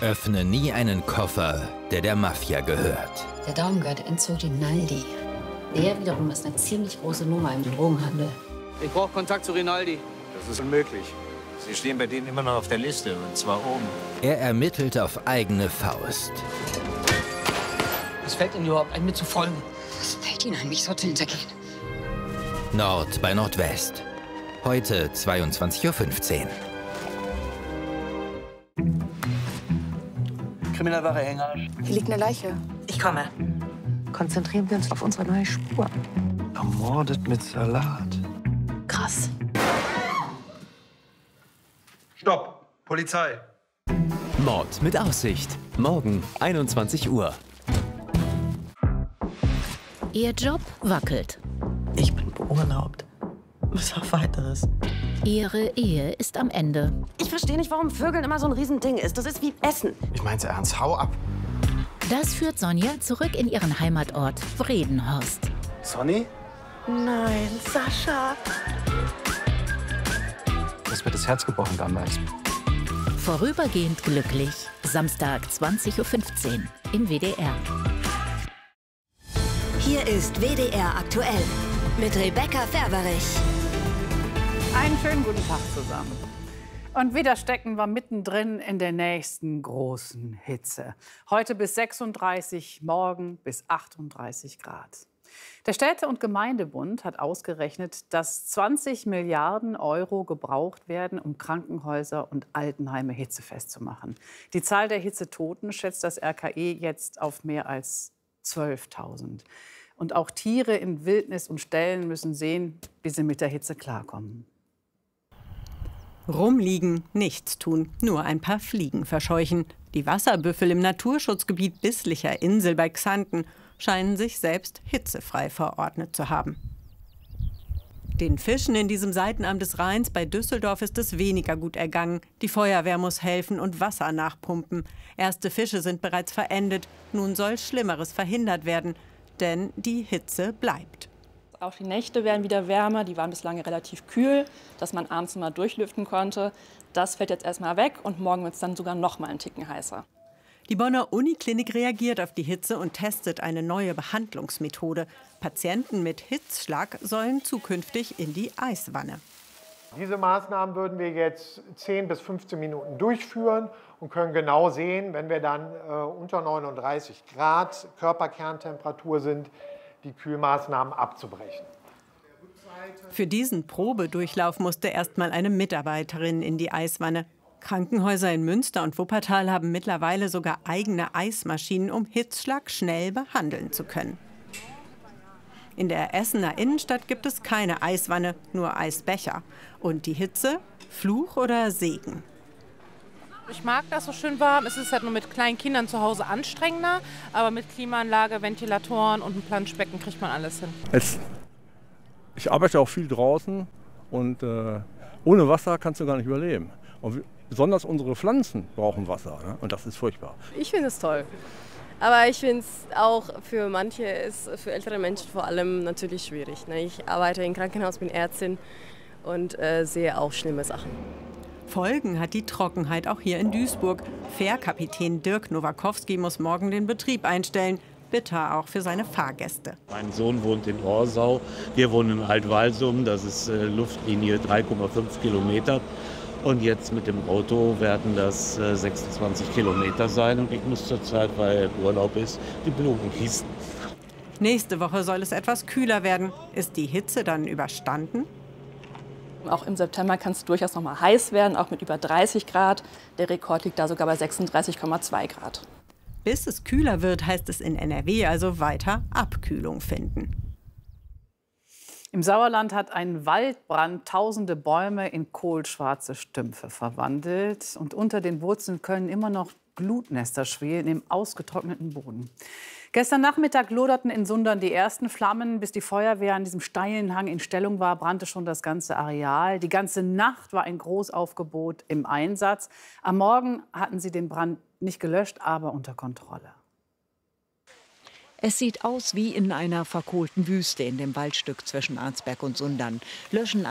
Öffne nie einen Koffer, der der Mafia gehört. Der Daumen gehört Enzo Rinaldi. Der wiederum ist eine ziemlich große Nummer im Drogenhandel. Ich brauche Kontakt zu Rinaldi. Das ist unmöglich. Sie stehen bei denen immer noch auf der Liste, und zwar oben. Er ermittelt auf eigene Faust. Was fällt Ihnen überhaupt ein, mir zu folgen? Was fällt Ihnen ein, mich so zu hintergehen? Nord bei Nordwest. Heute 22:15 Uhr. Kriminalwache Hengarsch. Hier liegt eine Leiche. Ich komme. Konzentrieren wir uns auf unsere neue Spur. Ermordet mit Salat. Krass. Stopp! Polizei! Mord mit Aussicht. Morgen 21 Uhr. Ihr Job wackelt. Ich bin beurlaubt. Was auf Weiteres. Ihre Ehe ist am Ende. Ich verstehe nicht, warum Vögeln immer so ein Riesending ist. Das ist wie Essen. Ich meinte ernst, hau ab! Das führt Sonja zurück in ihren Heimatort Vredenhorst. Sonny? Nein, Sascha. Das wird das Herz gebrochen damals. Vorübergehend glücklich. Samstag 20:15 Uhr im WDR. Hier ist WDR aktuell mit Rebecca Ferberich. Einen schönen guten Tag zusammen. Und wieder stecken wir mittendrin in der nächsten großen Hitze. Heute bis 36, morgen bis 38 Grad. Der Städte- und Gemeindebund hat ausgerechnet, dass 20 Milliarden Euro gebraucht werden, um Krankenhäuser und Altenheime hitzefest zu machen. Die Zahl der Hitzetoten schätzt das RKI jetzt auf mehr als 12.000. Und auch Tiere in Wildnis und Ställen müssen sehen, wie sie mit der Hitze klarkommen. Rumliegen, nichts tun, nur ein paar Fliegen verscheuchen. Die Wasserbüffel im Naturschutzgebiet Bisslicher Insel bei Xanten scheinen sich selbst hitzefrei verordnet zu haben. Den Fischen in diesem Seitenarm des Rheins bei Düsseldorf ist es weniger gut ergangen. Die Feuerwehr muss helfen und Wasser nachpumpen. Erste Fische sind bereits verendet. Nun soll Schlimmeres verhindert werden, denn die Hitze bleibt. Auch die Nächte werden wieder wärmer, die waren bislang relativ kühl, dass man abends mal durchlüften konnte. Das fällt jetzt erstmal weg und morgen wird es dann sogar noch mal einen Ticken heißer. Die Bonner Uniklinik reagiert auf die Hitze und testet eine neue Behandlungsmethode. Patienten mit Hitzschlag sollen zukünftig in die Eiswanne. Diese Maßnahmen würden wir jetzt 10 bis 15 Minuten durchführen und können genau sehen, wenn wir dann unter 39 Grad Körperkerntemperatur sind, die Kühlmaßnahmen abzubrechen. Für diesen Probedurchlauf musste erst mal eine Mitarbeiterin in die Eiswanne. Krankenhäuser in Münster und Wuppertal haben mittlerweile sogar eigene Eismaschinen, um Hitzschlag schnell behandeln zu können. In der Essener Innenstadt gibt es keine Eiswanne, nur Eisbecher. Und die Hitze, Fluch oder Segen? Ich mag das so schön warm. Es ist halt nur mit kleinen Kindern zu Hause anstrengender. Aber mit Klimaanlage, Ventilatoren und einem Planschbecken kriegt man alles hin. Ich arbeite auch viel draußen und ohne Wasser kannst du gar nicht überleben. Und besonders unsere Pflanzen brauchen Wasser, ne? Und das ist furchtbar. Ich finde es toll. Aber ich finde es auch für manche, für ältere Menschen vor allem natürlich schwierig. Ne? Ich arbeite im Krankenhaus, bin Ärztin und sehe auch schlimme Sachen. Folgen hat die Trockenheit auch hier in Duisburg. Fährkapitän Dirk Nowakowski muss morgen den Betrieb einstellen. Bitter auch für seine Fahrgäste. Mein Sohn wohnt in Orsau, wir wohnen in Altwalsum, das ist Luftlinie 3,5 Kilometer. Und jetzt mit dem Auto werden das 26 Kilometer sein. Und ich muss zurzeit, weil Urlaub ist, die Blumen gießen. Nächste Woche soll es etwas kühler werden. Ist die Hitze dann überstanden? Auch im September kann es durchaus noch mal heiß werden, auch mit über 30 Grad. Der Rekord liegt da sogar bei 36,2 Grad. Bis es kühler wird, heißt es in NRW also weiter Abkühlung finden. Im Sauerland hat ein Waldbrand tausende Bäume in kohlschwarze Stümpfe verwandelt. Und unter den Wurzeln können immer noch Glutnester schwelen im ausgetrockneten Boden. Gestern Nachmittag loderten in Sundern die ersten Flammen. Bis die Feuerwehr an diesem steilen Hang in Stellung war, brannte schon das ganze Areal. Die ganze Nacht war ein Großaufgebot im Einsatz. Am Morgen hatten sie den Brand nicht gelöscht, aber unter Kontrolle. Es sieht aus wie in einer verkohlten Wüste in dem Waldstück zwischen Arnsberg und Sundern. Löschen